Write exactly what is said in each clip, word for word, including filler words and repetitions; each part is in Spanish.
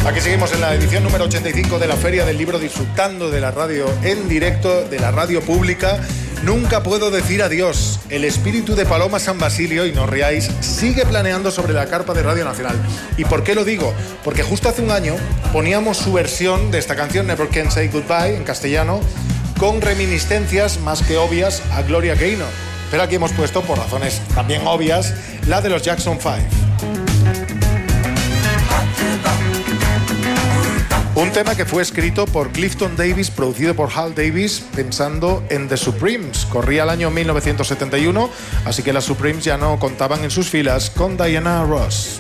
Aquí seguimos en la edición número ochenta y cinco de la Feria del Libro, disfrutando de la radio en directo, de la radio pública. Nunca puedo decir adiós. El espíritu de Paloma San Basilio, y no riáis, sigue planeando sobre la carpa de Radio Nacional. ¿Y por qué lo digo? Porque justo hace un año poníamos su versión de esta canción, Never Can Say Goodbye, en castellano, con reminiscencias más que obvias a Gloria Gaynor. Pero aquí hemos puesto, por razones también obvias, la de los Jackson Five. Un tema que fue escrito por Clifton Davis, producido por Hal Davis, pensando en The Supremes. Corría el año mil novecientos setenta y uno, así que las Supremes ya no contaban en sus filas con Diana Ross.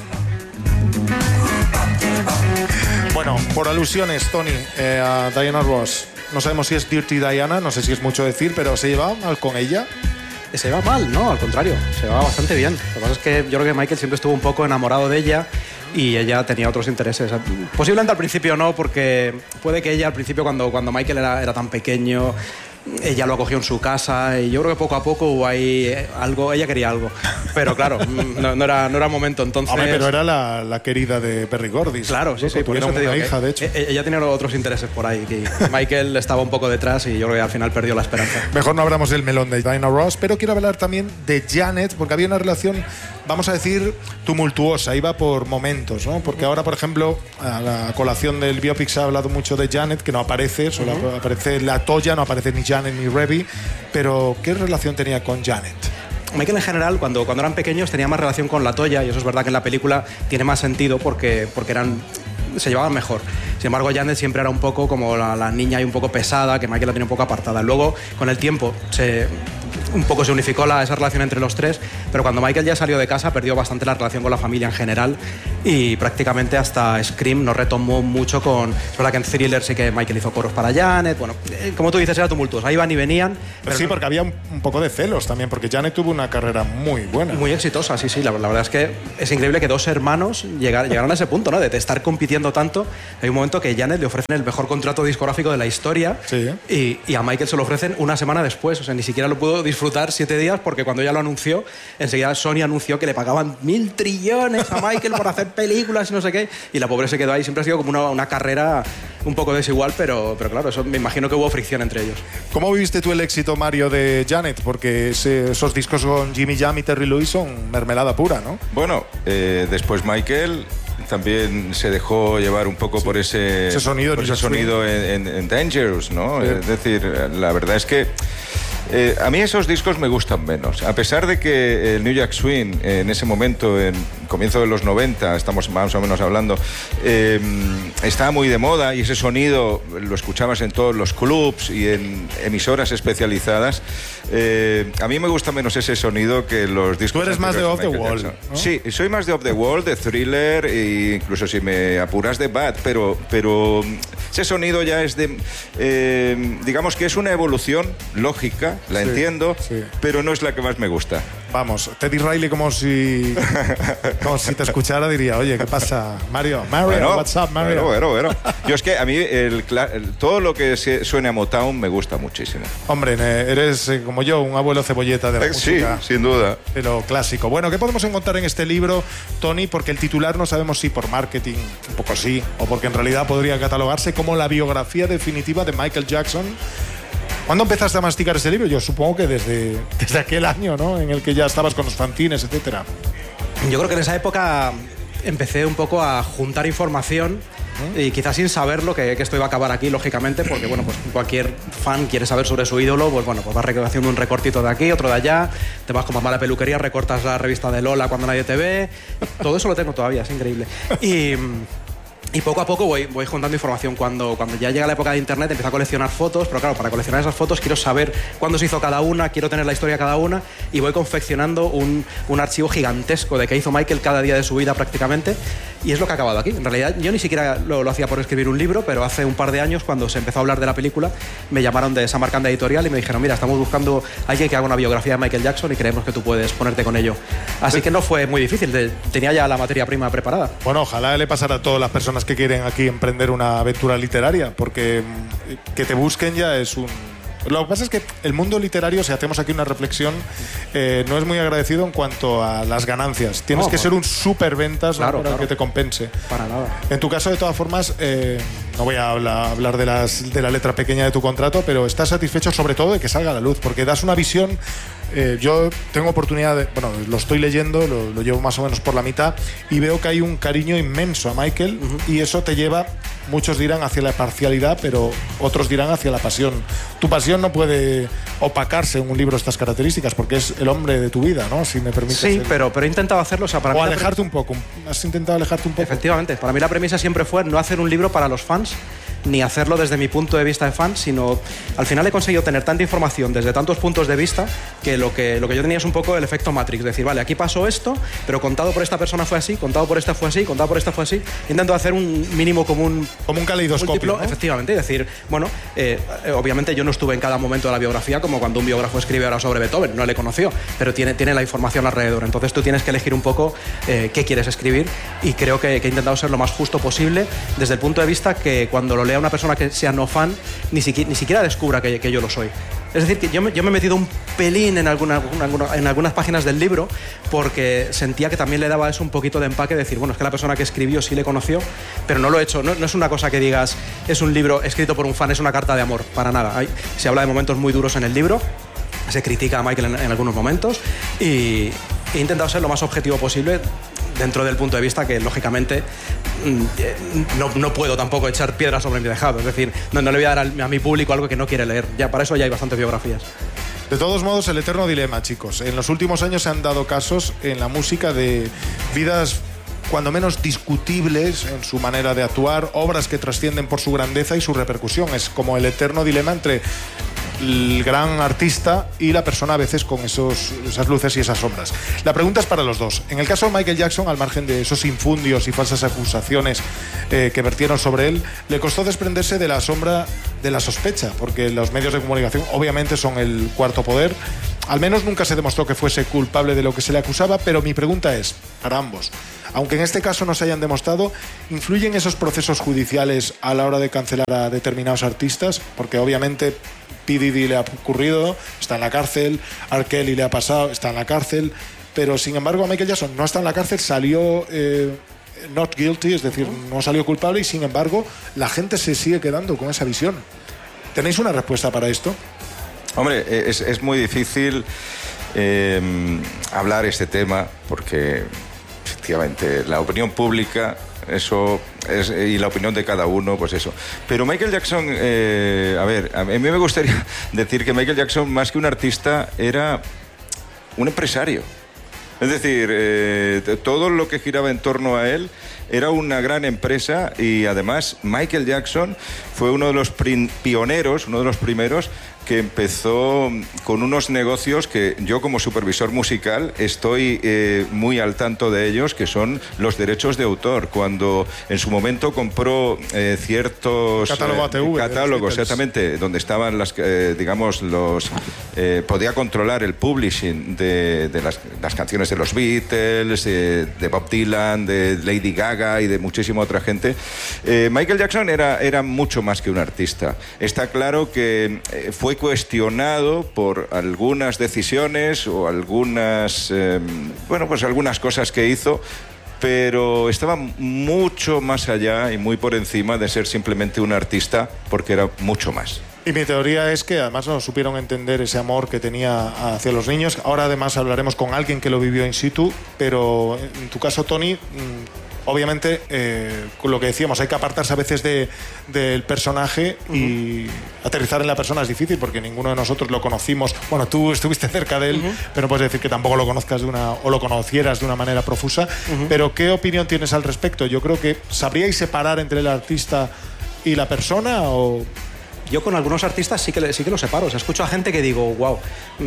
Bueno, por alusiones, Tony, eh, a Diana Ross. No sabemos si es Dirty Diana, no sé si es mucho decir, pero ¿se llevaba mal con ella? Se va mal, no, al contrario, se va bastante bien. Lo que pasa es que yo creo que Michael siempre estuvo un poco enamorado de ella y ella tenía otros intereses. Posiblemente al principio no, porque puede que ella al principio, cuando, cuando Michael era, era tan pequeño, ella lo acogió en su casa y yo creo que poco a poco hubo ahí algo, ella quería algo. Pero claro, no, no, era, no era momento entonces. Hombre, pero era la, la querida de Perry Gordis. Claro, sí, sí, por eso te digo una hija, de hecho. Ella tenía otros intereses por ahí. Que Michael estaba un poco detrás y yo creo que al final perdió la esperanza. Mejor no abramos el melón de Diana Ross, pero quiero hablar también de Janet, porque había una relación, vamos a decir, tumultuosa, iba por momentos, ¿no? Porque ahora, por ejemplo, a la colación del biopic se ha hablado mucho de Janet, que no aparece, solo uh-huh. aparece la Toya, no aparece ni Janet ni Reby, pero ¿qué relación tenía con Janet? Michael en general, cuando, cuando eran pequeños, tenía más relación con la Toya, y eso es verdad que en la película tiene más sentido porque, porque eran, se llevaban mejor. Sin embargo, Janet siempre era un poco como la, la niña y un poco pesada, que Michael la tenía un poco apartada. Luego, con el tiempo, se... un poco se unificó la, esa relación entre los tres, pero cuando Michael ya salió de casa perdió bastante la relación con la familia en general y prácticamente hasta Scream no retomó mucho con... Es verdad que en Thriller sí que Michael hizo coros para Janet, bueno, como tú dices, era tumultuoso, ahí iban y venían. Pero sí, no... porque había un, un poco de celos también, porque Janet tuvo una carrera muy buena. Muy exitosa, sí, sí, la, la verdad es que es increíble que dos hermanos llegar, llegaron a ese punto, ¿no? De, de estar compitiendo tanto. Hay un momento que Janet le ofrecen el mejor contrato discográfico de la historia sí. y, y a Michael se lo ofrecen una semana después, o sea, ni siquiera lo pudo disfrutar siete días porque cuando ya lo anunció, enseguida Sony anunció que le pagaban mil trillones a Michael por hacer películas y no sé qué, y la pobre se quedó ahí. Siempre ha sido como una, una carrera un poco desigual, pero, pero claro, eso me imagino que hubo fricción entre ellos. ¿Cómo viviste tú el éxito, Mario, de Janet? Porque ese, esos discos con Jimmy Jam y Terry Lewis son mermelada pura, ¿no? Bueno, eh, después Michael también se dejó llevar un poco sí. por ese, ese sonido, por ese sonido en, en, en Dangerous, ¿no? Sí. Es decir, la verdad es que Eh, a mí esos discos me gustan menos, a pesar de que el New Jack Swing eh, en ese momento, en comienzo de los noventa, estamos más o menos hablando, eh, estaba muy de moda y ese sonido lo escuchabas en todos los clubs y en emisoras especializadas. Eh, a mí me gusta menos ese sonido que los discos. Tú eres más de Off the Wall, ¿no? Sí, soy más de Off the Wall, de Thriller e incluso si me apuras de Bad, pero, pero ese sonido ya es de, eh, digamos que es una evolución lógica. La sí, entiendo, sí. pero no es la que más me gusta. Vamos, Teddy Riley como si como si te escuchara diría, oye, ¿qué pasa, Mario? Mario, bueno, what's up, Mario? Bueno, bueno, bueno. Yo es que a mí el, el, todo lo que suene a Motown me gusta muchísimo. Hombre, eres eh, como yo, un abuelo cebolleta de la eh, música. Sí, sin duda. Pero clásico. Bueno, ¿qué podemos encontrar en este libro, Tony? Porque el titular no sabemos si por marketing, un poco sí, o porque en realidad podría catalogarse como la biografía definitiva de Michael Jackson. ¿Cuándo empezaste a masticar ese libro? Yo supongo que desde, desde aquel año, ¿no? En el que ya estabas con los fanzines, etcétera. Yo creo que en esa época empecé un poco a juntar información y quizás sin saberlo que, que esto iba a acabar aquí, lógicamente, porque bueno, pues cualquier fan quiere saber sobre su ídolo, pues bueno, pues vas haciendo un recortito de aquí, otro de allá, te vas con mala peluquería, recortas la revista de Lola cuando nadie te ve, todo eso lo tengo todavía, es increíble. Y... Y poco a poco voy, voy juntando información. Cuando, cuando ya llega la época de internet empiezo a coleccionar fotos, pero claro, para coleccionar esas fotos quiero saber cuándo se hizo cada una, quiero tener la historia de cada una y voy confeccionando un, un archivo gigantesco de qué hizo Michael cada día de su vida prácticamente, y es lo que ha acabado aquí. En realidad yo ni siquiera lo, lo hacía por escribir un libro, pero hace un par de años cuando se empezó a hablar de la película me llamaron de Samarcanda Editorial y me dijeron, mira, estamos buscando a alguien que haga una biografía de Michael Jackson y creemos que tú puedes ponerte con ello. Así que no fue muy difícil, de, tenía ya la materia prima preparada. Bueno, ojalá le pasara a todas las personas que quieren aquí emprender una aventura literaria, porque que te busquen ya es un Lo que pasa es que el mundo literario, si hacemos aquí una reflexión, eh, no es muy agradecido en cuanto a las ganancias. Tienes no, que pues, ser un superventas claro, para claro. que te compense. Para nada. En tu caso, de todas formas, eh, no voy a hablar, hablar de, las, de la letra pequeña de tu contrato, pero estás satisfecho sobre todo de que salga a la luz, porque das una visión. Eh, yo tengo oportunidad de, bueno, lo estoy leyendo, lo, lo llevo más o menos por la mitad y veo que hay un cariño inmenso a Michael uh-huh. y eso te lleva, muchos dirán hacia la parcialidad, pero otros dirán hacia la pasión. Tu pasión no puede opacarse en un libro de estas características porque es el hombre de tu vida, ¿no? Si me permites. Sí, pero, pero he intentado hacerlo, o sea, para o mí alejarte un poco. ¿Has intentado alejarte un poco? Efectivamente, para mí la premisa siempre fue no hacer un libro para los fans, ni hacerlo desde mi punto de vista de fan, sino al final he conseguido tener tanta información desde tantos puntos de vista que lo que, lo que yo tenía es un poco el efecto Matrix, decir, vale, aquí pasó esto, pero contado por esta persona fue así, contado por esta fue así, contado por esta fue así. Intento hacer un mínimo común... Como un caleidoscopio, múltiplo, ¿no? Efectivamente, y decir, bueno, eh, obviamente yo no estuve en cada momento de la biografía como cuando un biógrafo escribe ahora sobre Beethoven, no le conoció, pero tiene, tiene la información alrededor, entonces tú tienes que elegir un poco eh, qué quieres escribir y creo que, que he intentado ser lo más justo posible desde el punto de vista que cuando lo lea una persona que sea no fan, ni siquiera, ni siquiera descubra que, que yo lo soy. Es decir, que yo me, yo me he metido un pelín en, alguna, alguna, en algunas páginas del libro porque sentía que también le daba eso un poquito de empaque, decir, bueno, es que la persona que escribió sí le conoció, pero no lo he hecho, no, no es una cosa que digas, es un libro escrito por un fan, es una carta de amor, para nada. Hay, se habla de momentos muy duros en el libro, se critica a Michael en, en algunos momentos y he intentado ser lo más objetivo posible dentro del punto de vista que, lógicamente, no, no puedo tampoco echar piedras sobre mi tejado. Es decir, no, no le voy a dar a, a mi público algo que no quiere leer. Ya, para eso ya hay bastantes biografías. De todos modos, el eterno dilema, chicos. En los últimos años se han dado casos en la música de vidas cuando menos discutibles en su manera de actuar, obras que trascienden por su grandeza y su repercusión. Es como el eterno dilema entre el gran artista y la persona a veces con esos, esas luces y esas sombras. La pregunta es para los dos. En el caso de Michael Jackson, al margen de esos infundios y falsas acusaciones eh, que vertieron sobre él, le costó desprenderse de la sombra de la sospecha, porque los medios de comunicación obviamente son el cuarto poder. Al menos nunca se demostró que fuese culpable de lo que se le acusaba, pero mi pregunta es, para ambos, aunque en este caso no se hayan demostrado, ¿influyen esos procesos judiciales a la hora de cancelar a determinados artistas? Porque obviamente P. Diddy le ha ocurrido, está en la cárcel, R. Kelly le ha pasado, está en la cárcel, pero sin embargo a Michael Jackson no está en la cárcel, salió eh, not guilty, es decir, no salió culpable y sin embargo la gente se sigue quedando con esa visión. ¿Tenéis una respuesta para esto? Hombre, es, es muy difícil eh, hablar este tema porque efectivamente la opinión pública, eso es, y la opinión de cada uno, pues eso. Pero Michael Jackson, eh, a ver, a mí me gustaría decir que Michael Jackson, más que un artista, era un empresario. Es decir, eh, todo lo que giraba en torno a él era una gran empresa y además Michael Jackson fue uno de los pioneros, uno de los primeros que empezó con unos negocios que yo como supervisor musical estoy eh, muy al tanto de ellos, que son los derechos de autor. Cuando en su momento compró eh, ciertos Catálogo A T V, eh, catálogos, exactamente, donde estaban las, eh, digamos, los eh, podía controlar el publishing de, de las, las canciones de los Beatles, eh, de Bob Dylan, de Lady Gaga y de muchísima otra gente. Eh, Michael Jackson era, era mucho más que un artista. Está claro que eh, fue cuestionado por algunas decisiones o algunas, eh, bueno, pues algunas cosas que hizo, pero estaba mucho más allá y muy por encima de ser simplemente un artista, porque era mucho más. Y mi teoría es que además no supieron entender ese amor que tenía hacia los niños. Ahora además hablaremos con alguien que lo vivió in situ, pero en tu caso, Tony, obviamente, eh, con lo que decíamos, hay que apartarse a veces de, del personaje y uh-huh. aterrizar en la persona es difícil porque ninguno de nosotros lo conocimos. Bueno, tú estuviste cerca de él, uh-huh. pero no puedes decir que tampoco lo conozcas de una, o lo conocieras de una manera profusa. Uh-huh. Pero ¿qué opinión tienes al respecto? Yo creo que ¿sabríais separar entre el artista y la persona o...? Yo con algunos artistas sí que, sí que lo separo. O sea, escucho a gente que digo, wow,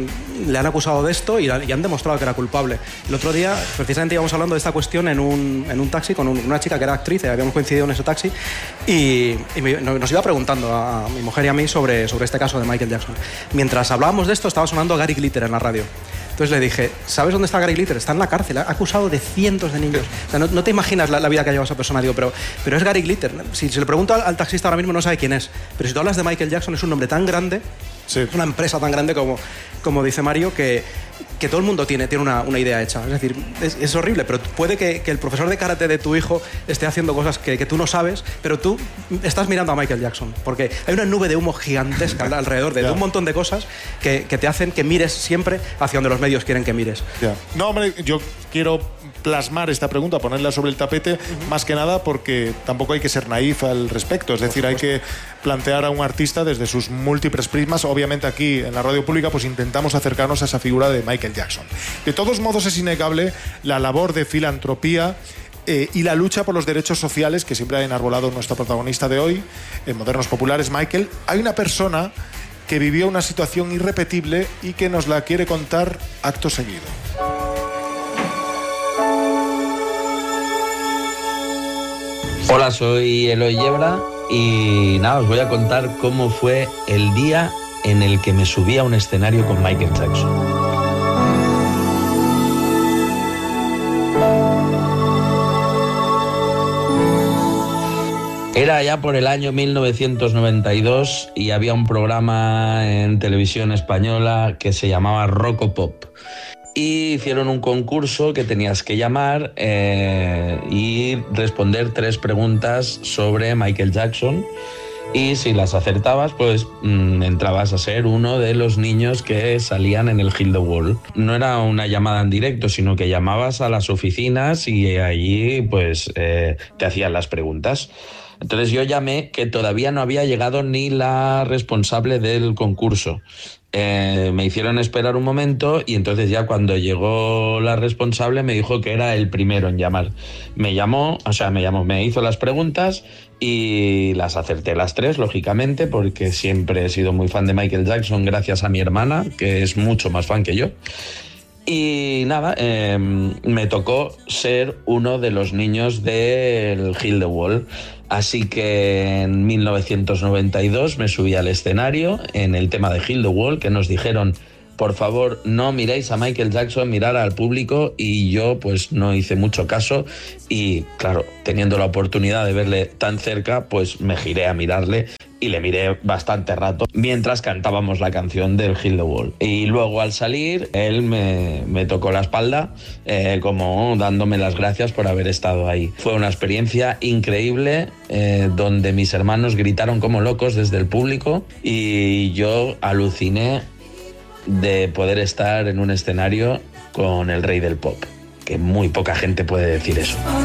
le han acusado de esto y, y han demostrado que era culpable. El otro día, precisamente, íbamos hablando de esta cuestión en un, en un taxi con un, una chica que era actriz, habíamos coincidido en ese taxi, y, y me, nos iba preguntando a, a mi mujer y a mí sobre, sobre este caso de Michael Jackson. Mientras hablábamos de esto, estaba sonando Gary Glitter en la radio. Entonces le dije, ¿sabes dónde está Gary Glitter? Está en la cárcel, ha acusado de cientos de niños. O sea, no, no te imaginas la, la vida que ha llevado esa persona. Digo, pero, pero es Gary Glitter. Si, si le pregunto al, al taxista ahora mismo no sabe quién es. Pero si tú hablas de Michael Jackson, es un nombre tan grande, sí. Es una empresa tan grande como, como dice Mario, que, que todo el mundo tiene, tiene una, una idea hecha. Es decir, es, es horrible, pero puede que, que el profesor de karate de tu hijo esté haciendo cosas que, que tú no sabes, pero tú estás mirando a Michael Jackson, porque hay una nube de humo gigantesca alrededor de, de un montón de cosas que, que te hacen que mires siempre hacia donde los medios quieren que mires. Ya. No, hombre, yo quiero plasmar esta pregunta, ponerla sobre el tapete, uh-huh. más que nada porque tampoco hay que ser naif al respecto. Es decir, hay que plantear a un artista desde sus múltiples prismas. Obviamente aquí en la radio pública pues intentamos acercarnos a esa figura de Michael Jackson. De todos modos es innegable la labor de filantropía eh, y la lucha por los derechos sociales que siempre ha enarbolado nuestro protagonista de hoy, en Modernos Populares, Michael. Hay una persona que vivió una situación irrepetible y que nos la quiere contar acto seguido. Hola, soy Eloy Yebra y nada, os voy a contar cómo fue el día en el que me subí a un escenario con Michael Jackson. Era ya por el año mil novecientos noventa y dos y había un programa en televisión española que se llamaba Rocopop. Y hicieron un concurso que tenías que llamar eh, y responder tres preguntas sobre Michael Jackson. Y si las acertabas, pues mmm, entrabas a ser uno de los niños que salían en el Hill the Wall. No era una llamada en directo, sino que llamabas a las oficinas y allí pues eh, te hacían las preguntas. Entonces yo llamé, que todavía no había llegado ni la responsable del concurso. Eh, me hicieron esperar un momento y entonces ya cuando llegó la responsable me dijo que era el primero en llamar. Me llamó, o sea, me llamó, me hizo las preguntas y las acerté las tres, lógicamente, porque siempre he sido muy fan de Michael Jackson gracias a mi hermana, que es mucho más fan que yo. Y nada, eh, me tocó ser uno de los niños del Hill the Wall. Así que en mil novecientos noventa y dos me subí al escenario en el tema de Hill the Wall, que nos dijeron, por favor, no miréis a Michael Jackson, mirar al público, y yo pues no hice mucho caso y claro, teniendo la oportunidad de verle tan cerca, pues me giré a mirarle y le miré bastante rato mientras cantábamos la canción del Hill the Wall. Y luego al salir, él me, me tocó la espalda, eh, como dándome las gracias por haber estado ahí. Fue una experiencia increíble, eh, donde mis hermanos gritaron como locos desde el público y yo aluciné de poder estar en un escenario con el rey del pop, que muy poca gente puede decir eso.